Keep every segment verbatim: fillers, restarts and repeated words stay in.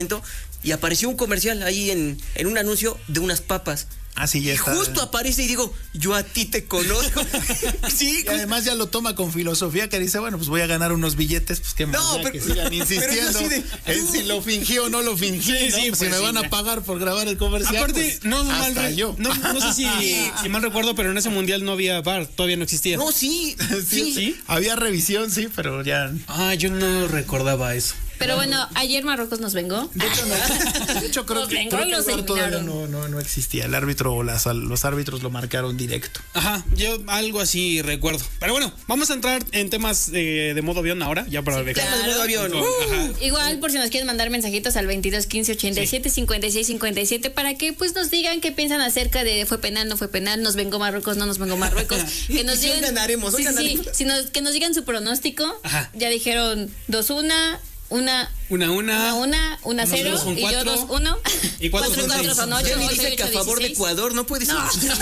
y apareció un comercial ahí en, en un anuncio de unas papas. Ah, sí, ya y está. justo aparece y digo, yo a ti te conozco. Sí. Y además ya lo toma con filosofía, que dice, bueno, pues voy a ganar unos billetes, pues qué más No, da pero- que sigan insistiendo de- en si lo fingí o no lo fingí, Sí, ¿no? sí, Pues pues si me sí, van ya. a pagar por grabar el comercial. Aparte, pues, no, mal hasta re- yo. no, no sé si, si mal recuerdo, pero en ese mundial no había V A R, todavía no existía. No, sí, Sí, sí. ¿Sí? Había revisión, sí, pero ya. Ah, yo no recordaba eso. Pero bueno, ayer Marruecos nos vengó. De hecho, no- de hecho, creo Nos que, vengó creo y que los el V A R todavía eliminaron. no, no, no existía. El árbitro o las, los árbitros lo marcaron directo. Ajá, yo algo así recuerdo. Pero bueno, vamos a entrar en temas de, de modo avión ahora, ya para dejar. Temas de modo avión. Ajá. Igual, por si nos quieren mandar mensajitos al veintidós quince ochenta y siete cincuenta y seis cincuenta y siete para que pues nos digan qué piensan acerca de fue penal, no fue penal, nos vengó Marruecos, no nos vengó Marruecos. Que nos Y si hoy digan, ganaremos, hoy sí, sí, sí, ganaremos. si nos- que nos digan su pronóstico. Ajá. Ya dijeron dos una, una, Una, una. una, una, una Unos cero, dos son y yo cuatro. dos, uno. Y cuatro Cuatro, son cuatro seis. son ocho, Jenny ocho, dice que a ocho, favor de dieciséis. Ecuador no puede ser.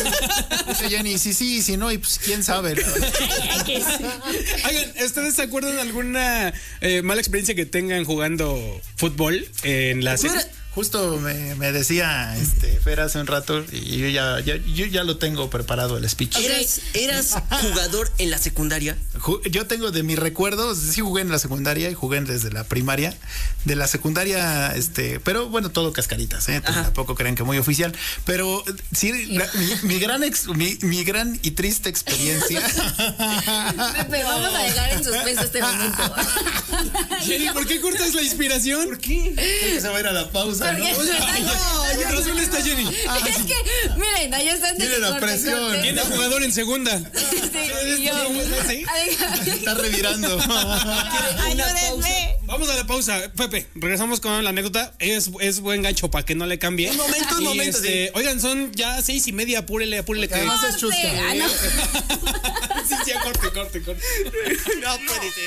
Dice Jenny, sí, sí, sí, no, y pues quién sabe. Ay, que sí. Oigan, ¿ustedes se acuerdan de alguna eh, mala experiencia que tengan jugando fútbol en la No serie? era- Justo me, me decía este Fer hace un rato y yo ya, ya, yo ya lo tengo preparado el speech. ¿Eras, eras jugador en la secundaria? Ju- Yo tengo de mis recuerdos, sí jugué en la secundaria y jugué desde la primaria. De la secundaria, este, pero bueno, todo cascaritas, ¿eh? Ajá. Tampoco crean que muy oficial. Pero sí, la- mi, mi gran ex- mi, mi gran y triste experiencia. Pepe, vamos a dejar en suspenso este momento. Jenny, ¿por qué cortas la inspiración? ¿Por qué? Creo que se va a ir a la pausa, ¿no? Porque- O sea, No, Con razón está Jenny. Es que, miren, allá están de Mire que la corte, presión. corte. Tiene jugador en segunda. Sí, y yo, ¿Sí? ay, está revirando. ayúdenme. Vamos a la pausa. Pepe, regresamos con la anécdota. Es, es buen gancho para que no le cambie. Un momento, un Y, momento, este, Oigan, son ya seis y media. Apúrele, apúrele. Que... Además es chusca. Ah, no. Sí, sí, corte, corte, corte. No puede ser.